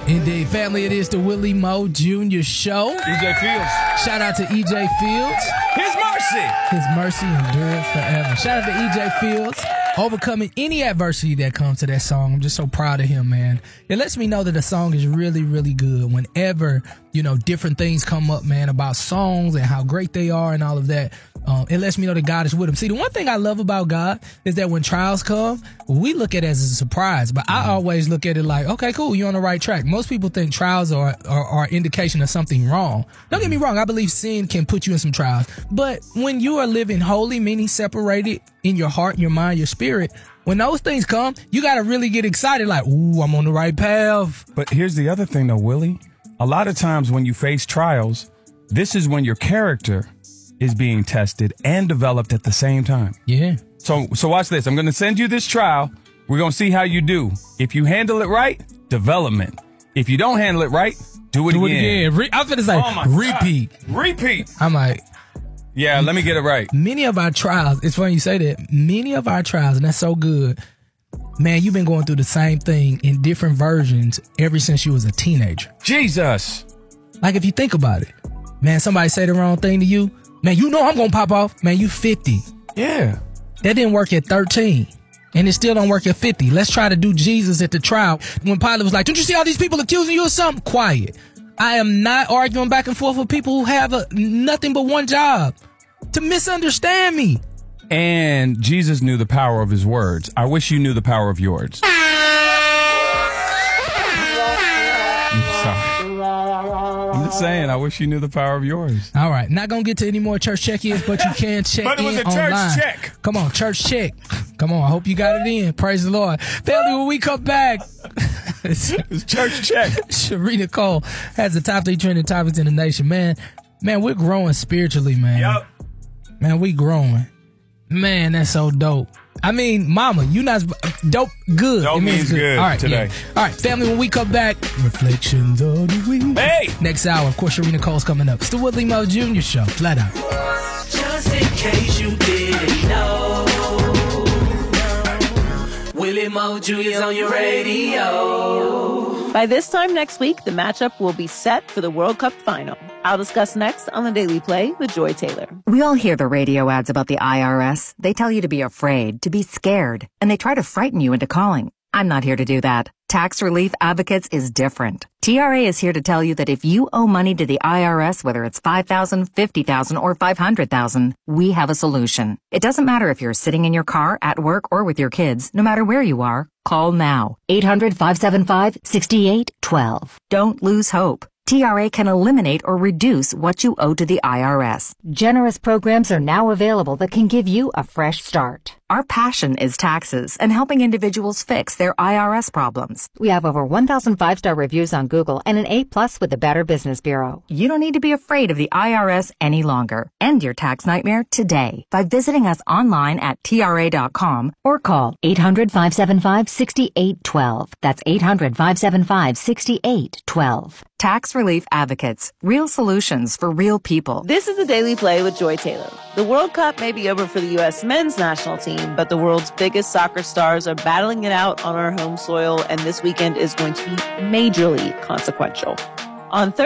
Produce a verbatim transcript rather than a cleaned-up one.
Indeed. Family, it is the Willie Moe Junior Show. E J Fields. Shout out to E J Fields. His mercy. His mercy endures forever. Shout out to E J Fields. Overcoming any adversity that comes to that song. I'm just so proud of him, man. It lets me know that the song is really, really good. Whenever, you know, different things come up, man, about songs and how great they are and all of that, um, it lets me know that God is with him. See, the one thing I love about God is that when trials come, we look at it as a surprise. But I always look at it like, okay, cool, you're on the right track. Most people think trials are, are, are indication of something wrong. Don't get me wrong. I believe sin can put you in some trials. But when you are living holy, meaning separated in your heart, your mind, your spirit, when those things come, you got to really get excited like, ooh, I'm on the right path. But here's the other thing, though, Willie. A lot of times when you face trials, this is when your character is being tested and developed at the same time. Yeah. So so watch this. I'm going to send you this trial. We're going to see how you do. If you handle it right, development. If you don't handle it right, do it Do again. it again. Re- I'm going to say Oh my repeat. God. Repeat. I'm like, Yeah, let me get it right. many of our trials, it's funny you say that, many of our trials, and that's so good, man, you've been going through the same thing in different versions ever since you was a teenager. Jesus. Like, if you think about it, man, somebody say the wrong thing to you, man, you know I'm going to pop off. Man, you fifty. Yeah. That didn't work at thirteen. And it still don't work at fifty. Let's try to do Jesus at the trial. When Pilate was like, don't you see all these people accusing you of something? Quiet. I am not arguing back and forth with people who have a, nothing but one job, to misunderstand me. And Jesus knew the power of his words. I wish you knew the power of yours. I'm sorry. I'm just saying, I wish you knew the power of yours. All right. Not going to get to any more church check-ins, but you can check But it was in a church online. check. Come on, church check. Come on. I hope you got it in. Praise the Lord. Family, when we come back, It's church check. Sharita Cole has the top three trending topics in the nation. Man, man, we're growing spiritually, man. Yep. Man, we growing. Man, that's so dope. I mean, mama, you not dope good. Dope It means good All right, today. yeah. All right, family, when we come back, Reflections of the Week. Hey! Next hour, of course, Sharita Cole's coming up. It's the Willie Moe Junior Show. Flat out. Just in case you didn't know, Willie Moe Junior's on your radio. By this time next week, the matchup will be set for the World Cup final. I'll discuss next on the Daily Play with Joy Taylor. We all hear the radio ads about the I R S. They tell you to be afraid, to be scared, and they try to frighten you into calling. I'm not here to do that. Tax Relief Advocates is different. T R A is here to tell you that if you owe money to the I R S, whether it's five thousand dollars, fifty thousand dollars, or five hundred thousand dollars, we have a solution. It doesn't matter if you're sitting in your car, at work, or with your kids. No matter where you are, call now. eight hundred, five seven five, six eight one two. Don't lose hope. T R A can eliminate or reduce what you owe to the I R S. Generous programs are now available that can give you a fresh start. Our passion is taxes and helping individuals fix their I R S problems. We have over one thousand five-star reviews on Google and an A plus with the Better Business Bureau. You don't need to be afraid of the I R S any longer. End your tax nightmare today by visiting us online at T R A dot com Or call eight hundred, five seven five, six eight one two. That's eight hundred, five seven five, six eight one two. Tax Relief Advocates. Real solutions for real people. This is the Daily Play with Joy Taylor. The World Cup may be over for the U S men's national team, but the world's biggest soccer stars are battling it out on our home soil, and this weekend is going to be majorly consequential. On Thursday,